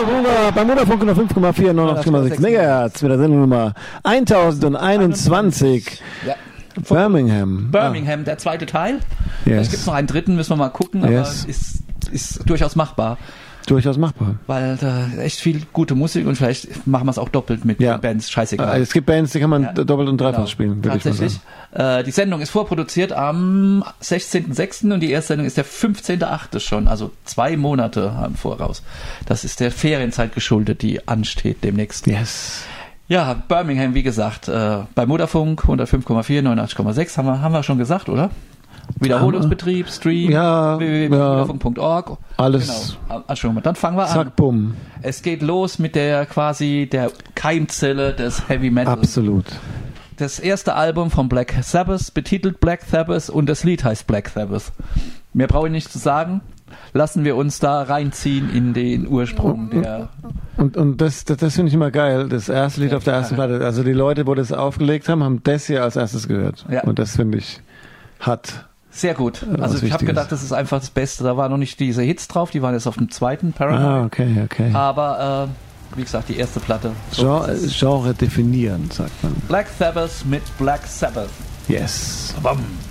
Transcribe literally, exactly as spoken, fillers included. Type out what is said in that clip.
beim Motorfunk unter fünf Komma vier, neunundachtzig Komma sechs Megahertz mit der Sendung Nummer eintausendeinundzwanzig. Ja. Birmingham. Birmingham, ah. der zweite Teil. Yes. Vielleicht gibt es noch einen dritten, müssen wir mal gucken, aber Yes. ist, ist durchaus machbar. Durchaus machbar. Weil da echt viel gute Musik und vielleicht machen wir es auch doppelt mit ja. den Bands, scheißegal. Es gibt Bands, die kann man ja. doppelt und dreifach genau. spielen. Tatsächlich. Äh, die Sendung ist vorproduziert am sechzehnten sechsten und die erste Sendung ist der fünfzehnten achten schon, also zwei Monate im Voraus. Das ist der Ferienzeit geschuldet, die ansteht demnächst. Yes. Ja, Birmingham, wie gesagt, äh, bei Motorfunk hundertfünf Komma vier, neunundachtzig Komma sechs haben wir, haben wir schon gesagt, oder? Wiederholungsbetrieb, Stream, ja, w w w punkt motorfunk punkt org. Alles. Genau. Also, dann fangen wir an. Zack, bumm. Es geht los mit der quasi der Keimzelle des Heavy Metal. Absolut. Das erste Album von Black Sabbath, betitelt Black Sabbath und das Lied heißt Black Sabbath. Mehr brauche ich nicht zu sagen. Lassen wir uns da reinziehen in den Ursprung der... Und, und das, das, das finde ich immer geil. Das erste Lied auf der ersten Platte. Also die Leute, wo das aufgelegt haben, haben das hier als erstes gehört. Ja. Und das finde ich hat... Sehr gut. Also ich habe gedacht, das ist einfach das Beste. Da waren noch nicht diese Hits drauf, die waren jetzt auf dem zweiten Paranoid. Ah, okay, okay. Aber äh, wie gesagt, die erste Platte. Genre, Genre definieren, sagt man. Black Sabbath mit Black Sabbath. Yes. Bam.